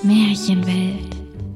Märchenwelt.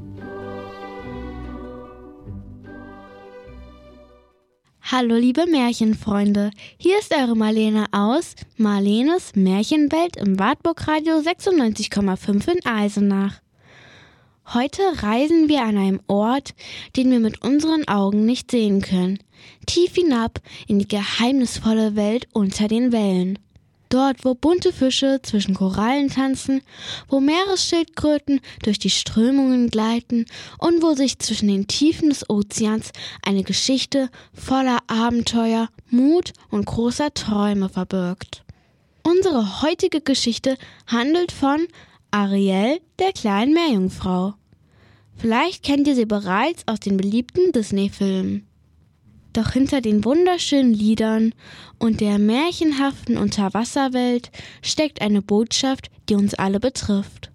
Hallo liebe Märchenfreunde, hier ist eure Marlene aus Marlenes Märchenwelt im Wartburg-Radio 96,5 in Eisenach. Heute reisen wir an einem Ort, den wir mit unseren Augen nicht sehen können, tief hinab in die geheimnisvolle Welt unter den Wellen. Dort, wo bunte Fische zwischen Korallen tanzen, wo Meeresschildkröten durch die Strömungen gleiten und wo sich zwischen den Tiefen des Ozeans eine Geschichte voller Abenteuer, Mut und großer Träume verbirgt. Unsere heutige Geschichte handelt von Ariel, der kleinen Meerjungfrau. Vielleicht kennt ihr sie bereits aus den beliebten Disney-Filmen. Doch hinter den wunderschönen Liedern und der märchenhaften Unterwasserwelt steckt eine Botschaft, die uns alle betrifft.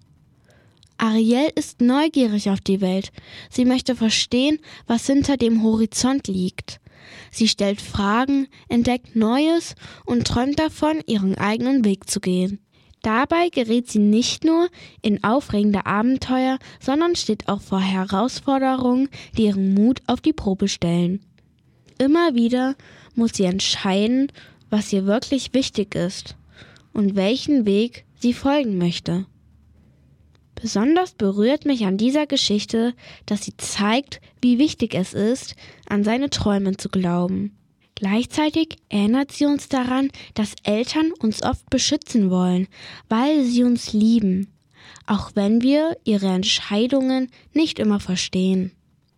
Ariel ist neugierig auf die Welt. Sie möchte verstehen, was hinter dem Horizont liegt. Sie stellt Fragen, entdeckt Neues und träumt davon, ihren eigenen Weg zu gehen. Dabei gerät sie nicht nur in aufregende Abenteuer, sondern steht auch vor Herausforderungen, die ihren Mut auf die Probe stellen. Immer wieder muss sie entscheiden, was ihr wirklich wichtig ist und welchen Weg sie folgen möchte. Besonders berührt mich an dieser Geschichte, dass sie zeigt, wie wichtig es ist, an seine Träume zu glauben. Gleichzeitig erinnert sie uns daran, dass Eltern uns oft beschützen wollen, weil sie uns lieben, auch wenn wir ihre Entscheidungen nicht immer verstehen.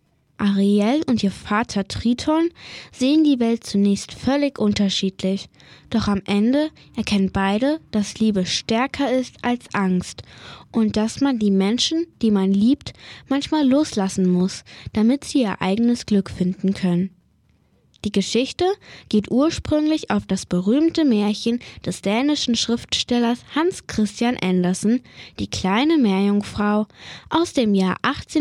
Ariel und ihr Vater Triton sehen die Welt zunächst völlig unterschiedlich, doch am Ende erkennen beide, dass Liebe stärker ist als Angst und dass man die Menschen, die man liebt, manchmal loslassen muss, damit sie ihr eigenes Glück finden können. Die Geschichte geht ursprünglich auf das berühmte Märchen des dänischen Schriftstellers Hans Christian Andersen, Die kleine Meerjungfrau, aus dem Jahr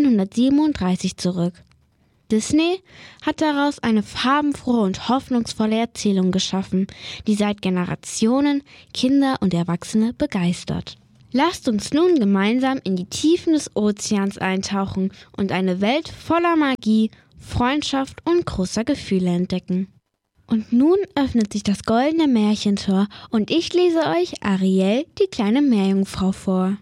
1837 zurück. Disney hat daraus eine farbenfrohe und hoffnungsvolle Erzählung geschaffen, die seit Generationen Kinder und Erwachsene begeistert. Lasst uns nun gemeinsam in die Tiefen des Ozeans eintauchen und eine Welt voller Magie, Freundschaft und großer Gefühle entdecken. Und nun öffnet sich das goldene Märchentor und ich lese euch Ariel, die kleine Meerjungfrau vor.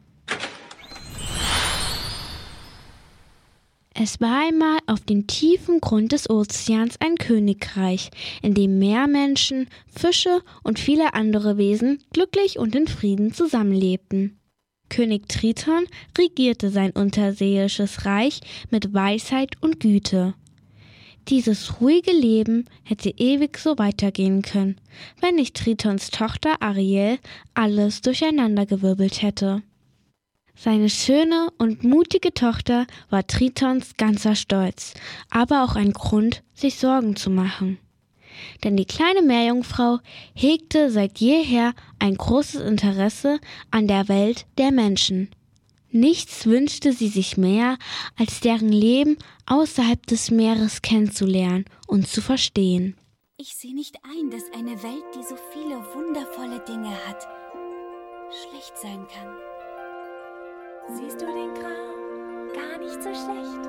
Es war einmal auf dem tiefen Grund des Ozeans ein Königreich, in dem Meermenschen, Fische und viele andere Wesen glücklich und in Frieden zusammenlebten. König Triton regierte sein unterseeisches Reich mit Weisheit und Güte. Dieses ruhige Leben hätte ewig so weitergehen können, wenn nicht Tritons Tochter Ariel alles durcheinandergewirbelt hätte. Seine schöne und mutige Tochter war Tritons ganzer Stolz, aber auch ein Grund, sich Sorgen zu machen. Denn die kleine Meerjungfrau hegte seit jeher ein großes Interesse an der Welt der Menschen. Nichts wünschte sie sich mehr, als deren Leben außerhalb des Meeres kennenzulernen und zu verstehen. Ich sehe nicht ein, dass eine Welt, die so viele wundervolle Dinge hat, schlecht sein kann. Siehst du den Kram? Gar nicht so schlecht.